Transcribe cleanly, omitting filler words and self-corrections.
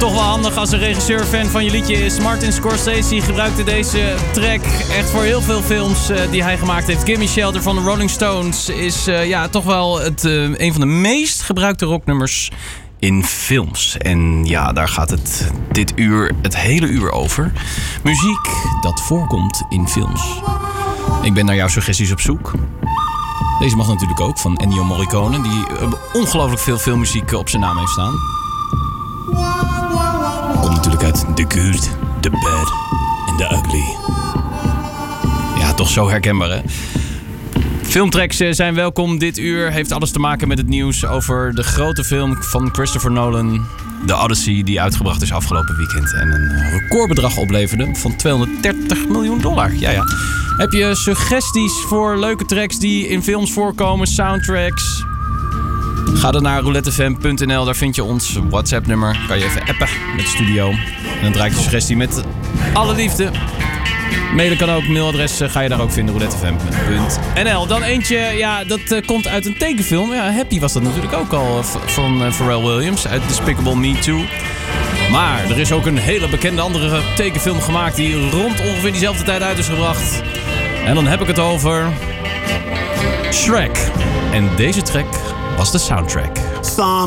Toch wel handig als een regisseur fan van je liedje is. Martin Scorsese gebruikte deze track echt voor heel veel films die hij gemaakt heeft. Gimme Shelter van de Rolling Stones is toch wel een van de meest gebruikte rocknummers in films. En ja, daar gaat het het hele uur over. Muziek dat voorkomt in films. Ik ben naar jouw suggesties op zoek. Deze mag natuurlijk ook, van Ennio Morricone, die ongelooflijk veel filmmuziek op zijn naam heeft staan. Komt natuurlijk uit The Good, The Bad and The Ugly. Ja, toch zo herkenbaar, hè? Filmtracks zijn welkom. Dit uur heeft alles te maken met het nieuws over de grote film van Christopher Nolan, The Odyssey, die uitgebracht is afgelopen weekend en een recordbedrag opleverde van $230 miljoen. Ja. Heb je suggesties voor leuke tracks die in films voorkomen, soundtracks? Ga dan naar roulettefm.nl, daar vind je ons WhatsApp-nummer. Kan je even appen met de studio. En dan draai ik je suggestie met alle liefde. Mailen kan ook, mailadres ga je daar ook vinden, roulettefm.nl. Dan eentje, dat komt uit een tekenfilm. Ja, Happy was dat natuurlijk ook al van Pharrell Williams uit Despicable Me 2. Maar er is ook een hele bekende andere tekenfilm gemaakt die rond ongeveer diezelfde tijd uit is gebracht. En dan heb ik het over Shrek. En deze track was de soundtrack.